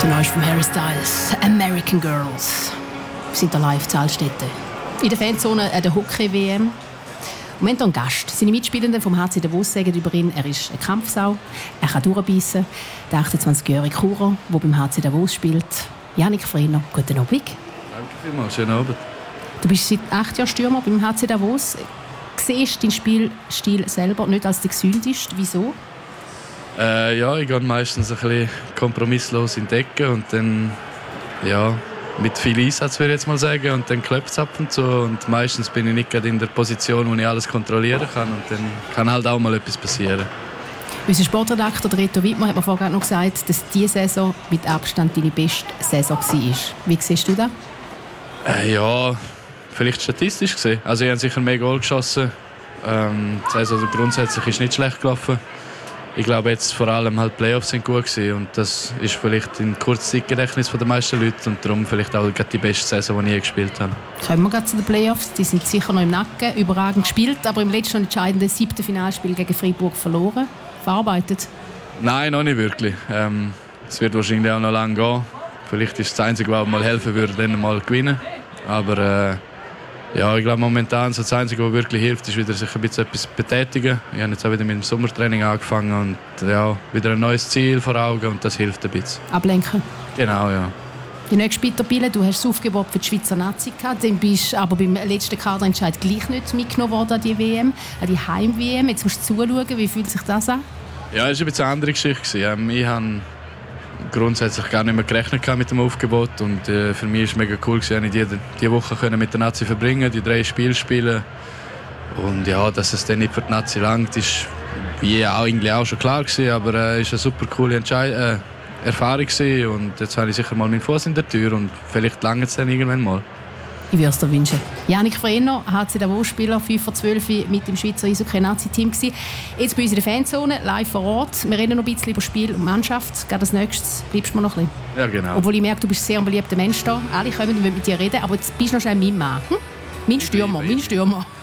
Neues von Harry Styles, American Girls. Wir sind hier live in Altstädte. In der Fanzone der Hockey-WM. Und wir haben hier einen Gast. Seine Mitspielenden vom HC Davos sagen über ihn, er ist eine Kampfsau, er kann durchbeissen. Der 28-jährige Churer, der beim HC Davos spielt. Yannick Frehner, guten Abend. Danke vielmals, schönen Abend. Du bist seit 8 Jahren Stürmer beim HC Davos. Siehst du deinen Spielstil selber nicht als der gesündeste? Wieso? Ja, ich gehe meistens ein bisschen kompromisslos in die Ecke und dann mit viel Einsatz, würde ich jetzt mal sagen, und dann klappt es ab und zu. Und meistens bin ich nicht gerade in der Position, wo ich alles kontrollieren kann, und dann kann halt auch mal etwas passieren. Unser Sportredakteur Reto Wittmer hat mir vorhin noch gesagt, dass diese Saison mit Abstand deine beste Saison war. Wie siehst du das? Ja, vielleicht statistisch gesehen. Also ich habe sicher mehr Goal geschossen. Die Saison grundsätzlich ist nicht schlecht gelaufen. Ich glaube jetzt vor allem halt Playoffs sind gut gewesen, und das ist vielleicht im Kurzzeitgedächtnis der meisten Leute und darum vielleicht auch die beste Saison, die ich je gespielt habe. Kommen wir gerade zu den Playoffs. Die sind sicher noch im Nacken, überragend gespielt, aber im letzten entscheidenden 7. Finalspiel gegen Freiburg verloren. Verarbeitet? Nein, noch nicht wirklich. Es wird wahrscheinlich auch noch lange gehen. Vielleicht ist das Einzige, was mal helfen würde, dann mal gewinnen. Aber ja, ich glaube momentan so das Einzige, was wirklich hilft, ist wieder sich ein bisschen etwas betätigen. Ich habe jetzt auch wieder mit dem Sommertraining angefangen und ja, wieder ein neues Ziel vor Augen, und das hilft ein bisschen. Ablenken? Genau, ja. Die nächste Bitterpille, du hast das Aufgebot für die Schweizer Nazi gehabt, dann bist aber beim letzten Kaderentscheid gleich nicht mitgenommen worden an die WM, an die Heim-WM. Jetzt musst du zuschauen, wie fühlt sich das an? Ja, es war ein bisschen eine andere Geschichte. Ich habe grundsätzlich gar nicht mehr gerechnet mit dem Aufgebot, und für mich war es mega cool, dass ich diese Woche mit der Nazi verbringen, die 3 Spiele spielen. Und ja, dass es dann nicht für die Nazi langt, ist wie eigentlich auch schon klar gewesen, aber es war eine super coole Erfahrung gewesen, und jetzt habe ich sicher mal meinen Fuß in der Tür, und vielleicht langt es dann irgendwann mal. Ich würde es dir wünschen. Yannick Frehner, HC Davos-Spieler, 5 vor 12 mit dem Schweizer Eishockey-Nazi-Team gewesen. Jetzt bei uns in der Fanzone, live vor Ort. Wir reden noch ein bisschen über Spiel und Mannschaft. Gerade als nächstes bleibst du mir noch ein bisschen. Ja, genau. Obwohl ich merke, du bist ein sehr beliebter Mensch da. Alle kommen und wollen mit dir reden, aber jetzt bist du noch schnell mein Mann. Mein Stürmer.